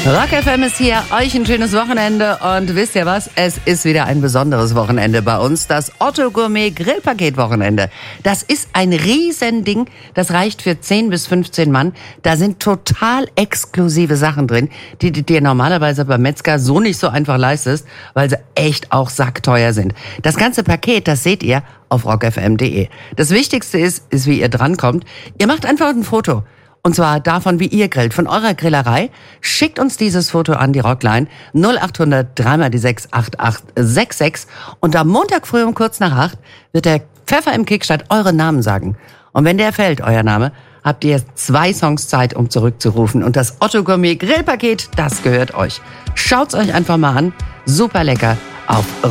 Rock FM ist hier, euch ein schönes Wochenende und wisst ihr was? Es ist wieder ein besonderes Wochenende bei uns, das Otto Gourmet Grillpaket Wochenende. Das ist ein Riesending, das reicht für 10 bis 15 Mann. Da sind total exklusive Sachen drin, die du dir normalerweise beim Metzger so nicht so einfach leistest, weil sie echt auch sackteuer sind. Das ganze Paket, das seht ihr auf rockfm.de. Das Wichtigste ist, wie ihr drankommt. Ihr macht einfach ein Foto. Und zwar davon, wie ihr grillt, von eurer Grillerei. Schickt uns dieses Foto an die Rockline 0800 3 die 6 8866. Und am Montag früh um kurz nach 8 wird der Pfeffer im Kickstart euren Namen sagen. Und wenn der fällt, euer Name, habt ihr 2 Songs Zeit, um zurückzurufen. Und das Otto Gourmet Grillpaket, das gehört euch. Schaut's euch einfach mal an. Super lecker auf